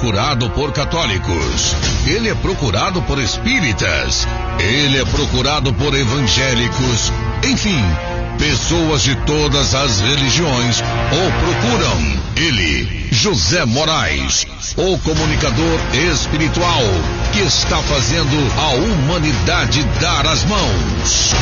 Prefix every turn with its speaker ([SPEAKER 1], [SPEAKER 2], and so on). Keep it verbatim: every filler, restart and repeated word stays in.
[SPEAKER 1] procurado por católicos, ele é procurado por espíritas, ele é procurado por evangélicos, enfim, pessoas de todas as religiões o procuram. Ele, José Moraes, o comunicador espiritual que está fazendo a humanidade dar as mãos.